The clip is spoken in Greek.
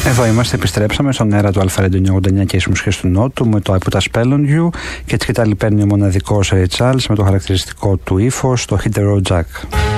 Εδώ είμαστε, επιστρέψαμε στον αέρα του Αλφα-Radio 89 και εις μουσικές του Νότου με το I Put a Spell on You και έτσι και τα παίρνει ο μοναδικός Ray Charles με το χαρακτηριστικό του ύφος, το Hit the Road Jack.